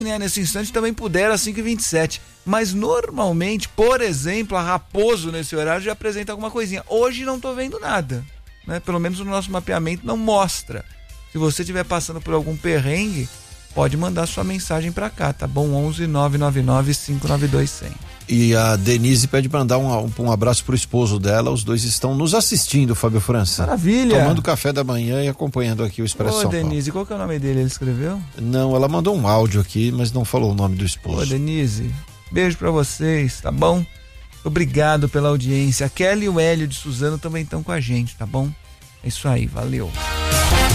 né, nesse instante também pudera às 5h27. Mas normalmente, por exemplo, a Raposo nesse horário já apresenta alguma coisinha. Hoje não tô vendo nada, né? Pelo menos o nosso mapeamento não mostra. Se você estiver passando por algum perrengue, pode mandar sua mensagem para cá, tá bom? 11 999 592 100. E a Denise pede para mandar um abraço pro esposo dela. Os dois estão nos assistindo, Fábio França. Maravilha! Tomando café da manhã e acompanhando aqui o Expresso São Paulo. Denise, qual que é o nome dele? Ele escreveu? Não, ela mandou um áudio aqui, mas não falou o nome do esposo. Denise, beijo para vocês, tá bom? Obrigado pela audiência. A Kelly e o Hélio de Suzano também estão com a gente, tá bom? É isso aí, valeu.